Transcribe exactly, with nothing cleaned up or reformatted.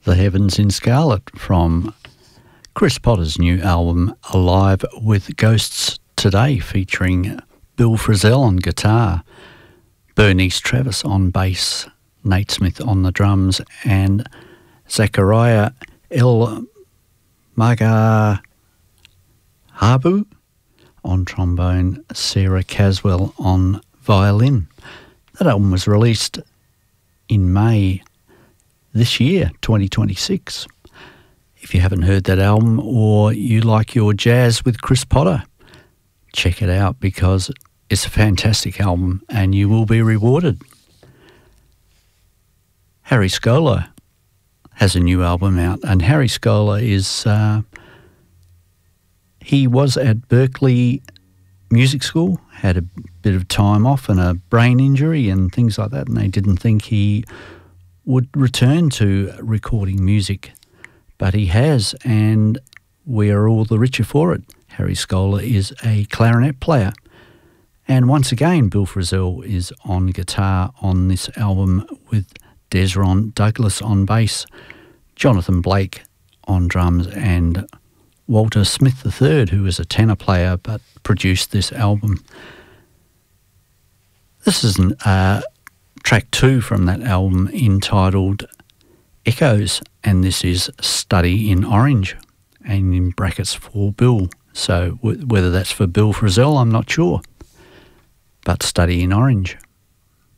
The Heavens in Scarlet from Chris Potter's new album Alive with Ghosts Today, featuring Bill Frisell on guitar, Bernice Travis on bass, Nate Smith on the drums, and Zachariah El Magahabu on trombone, Sarah Caswell on violin. That album was released in May this year, twenty twenty-six. If you haven't heard that album, or you like your jazz with Chris Potter, check it out because it's a fantastic album and you will be rewarded. Harry Scola has a new album out, and Harry Scola is, uh, he was at Berklee Music School, had a bit of time off and a brain injury and things like that, and they didn't think he would return to recording music. But he has, and we are all the richer for it. Harry Scola is a clarinet player. And once again, Bill Frisell is on guitar on this album with Desron Douglas on bass, Jonathan Blake on drums, and Walter Smith the third, who is a tenor player but produced this album. This is uh, track two from that album entitled Echoes, and this is Study in Orange, and in brackets for Bill. So w- whether that's for Bill Frisell, I'm not sure. But Study in Orange.